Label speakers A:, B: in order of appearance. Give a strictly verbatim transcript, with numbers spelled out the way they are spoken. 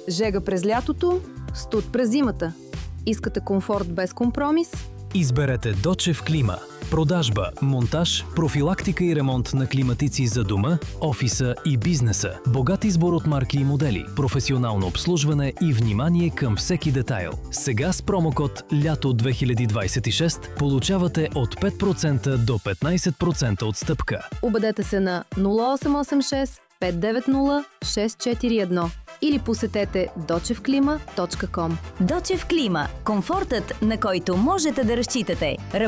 A: Жега през лятото, студ през зимата. Искате комфорт без компромис?
B: Изберете Дочев Клима. Продажба, монтаж, профилактика и ремонт на климатици за дома, офиса и бизнеса. Богат избор от марки и модели, професионално обслужване и внимание към всеки детайл. Сега с промокод Лято две хиляди двадесет и шест получавате от пет процента до петнадесет процента отстъпка.
A: Обадете се на нула осем осем шест пет девет нула шест четири едно или посетете дочев клима точка ком.
C: Дочев Клима. Комфортът, на който можете да разчитате.